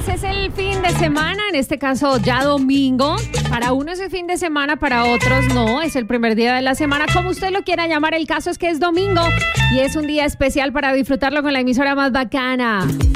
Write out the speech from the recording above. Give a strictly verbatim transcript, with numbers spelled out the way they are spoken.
es el fin de semana, en este caso ya domingo. Para unos es fin de semana, para otros no, es el primer día de la semana, como usted lo quiera llamar. El caso es que es domingo y es un día especial para disfrutarlo con la emisora más bacana.